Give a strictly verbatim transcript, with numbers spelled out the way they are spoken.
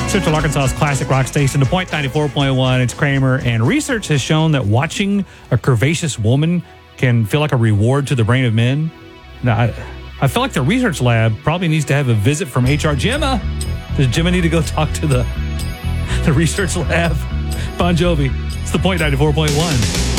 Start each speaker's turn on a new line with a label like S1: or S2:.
S1: Central Arkansas's classic rock station, The Point ninety-four point one. It's Kramer, and research has shown that watching a curvaceous woman can feel like a reward to the brain of men. Now, I, I feel like the research lab probably needs to have a visit from H R. Gemma. Does Gemma need to go talk to the, the research lab? Bon Jovi. It's The Point ninety-four point one.